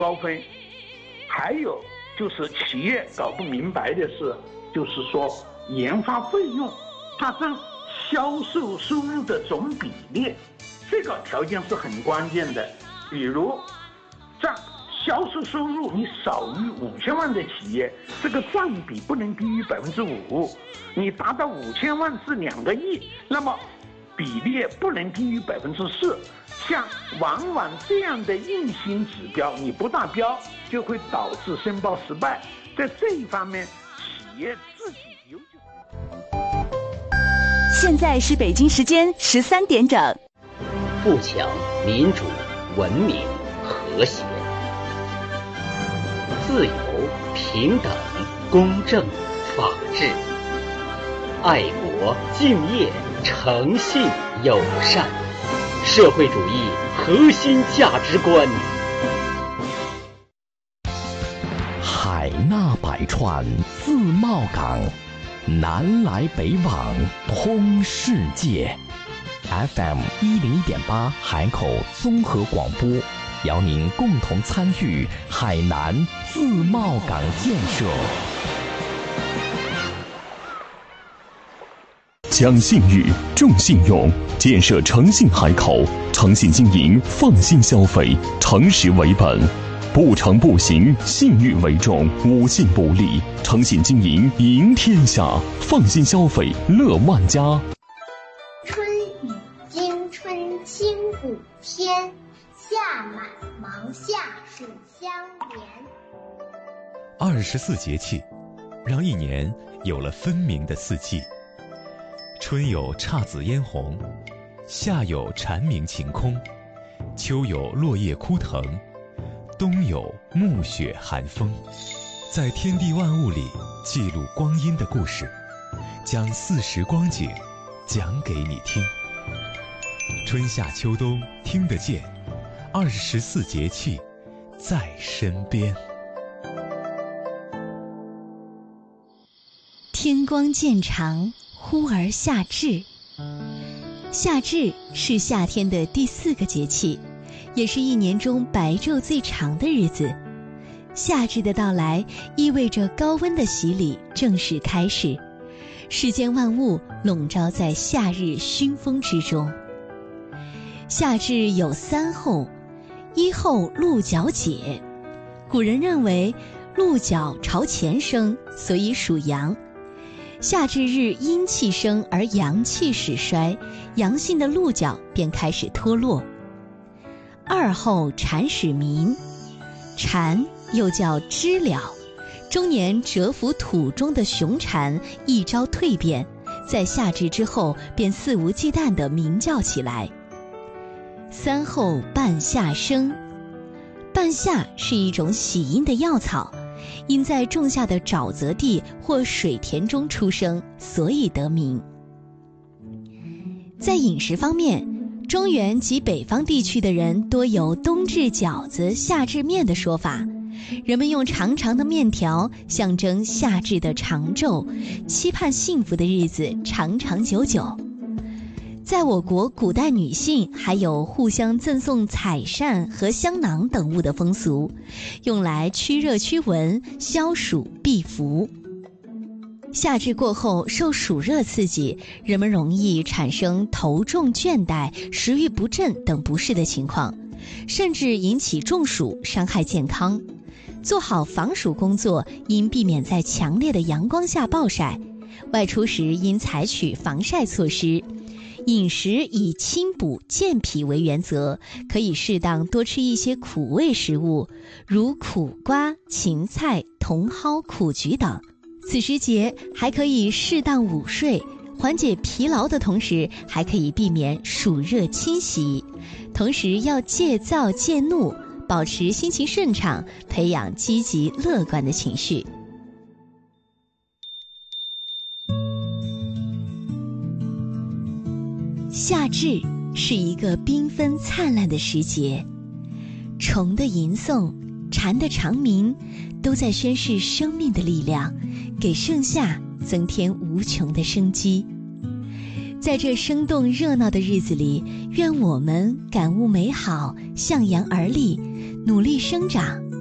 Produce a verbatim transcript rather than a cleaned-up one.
高分。还有就是企业搞不明白的是，就是说研发费用它占销售收入的总比例，这个条件是很关键的。比如占销售收入你少于五千万的企业，这个占比不能低于百分之五；你达到五千万至两个亿，那么比例不能低于百分之四。像往往这样的硬性指标，你不达标，就会导致申报失败。在这一方面，企业自己有。 现在是北京时间十三点整。 富强、民主、文明、和谐。自由、平等、公正、法治，爱国、敬业、诚信、友善，社会主义核心价值观。 海纳百川，自贸港，南来北往，通世界。F M 一零一点八海口综合广播，邀您共同参与海南自贸港建设。 讲信誉，重信用，建设诚信海口，诚信经营，放心消费，诚实为本，不诚不行，信誉为重，无信不立，诚信经营赢天下，放心消费乐万家。 春雨惊春清谷天，夏满芒夏暑相连。 二十四节气，让一年有了分明的四季。春有姹紫嫣红，夏有蝉鸣晴空，秋有落叶枯藤，冬有暮雪寒风。在天地万物里记录光阴的故事，将四时光景讲给你听。春夏秋冬听得见，二十四节气在身边。 天光渐长，忽而夏至。夏至是夏天的第四个节气，也是一年中白昼最长的日子。夏至的到来意味着高温的洗礼正式开始，世间万物笼罩在夏日熏风之中。夏至有三候：一候鹿角解，古人认为鹿角朝前生，所以属阳。夏至日阴气生而阳气始衰，阳性的鹿角便开始脱落。二候蝉始鸣，蝉又叫知了，终年蛰伏土中的雄蝉一朝蜕变，在夏至之后便肆无忌惮地鸣叫起来。三候半夏生，半夏是一种喜阴的药草，因在种下的沼泽地或水田中出生，所以得名。在饮食方面，中原及北方地区的人多有冬至饺子夏至面的说法，人们用长长的面条象征夏至的长昼，期盼幸福的日子长长久久。在我国，古代女性还有互相赠送彩扇和香囊等物的风俗，用来驱热驱蚊、消暑避伏。夏至过后，受暑热刺激，人们容易产生头重倦怠、食欲不振等不适的情况，甚至引起中暑，伤害健康。做好防暑工作，应避免在强烈的阳光下暴晒，外出时应采取防晒措施。饮食以清补健脾为原则，可以适当多吃一些苦味食物，如苦瓜、芹菜、茼蒿、苦菊等。此时节还可以适当午睡，缓解疲劳的同时，还可以避免暑热侵袭。同时要戒躁戒怒，保持心情顺畅，培养积极乐观的情绪。夏至是一个缤纷灿烂的时节，虫的吟诵，蝉的长鸣，都在宣示生命的力量，给盛夏增添无穷的生机。在这生动热闹的日子里，愿我们感悟美好，向阳而立，努力生长，